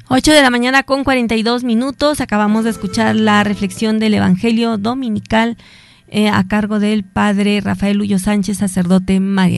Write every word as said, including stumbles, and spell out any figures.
ocho de la mañana con cuarenta y dos minutos. Acabamos de escuchar la reflexión del Evangelio Dominical eh, a cargo del Padre Rafael Ullo Sánchez, sacerdote mariano.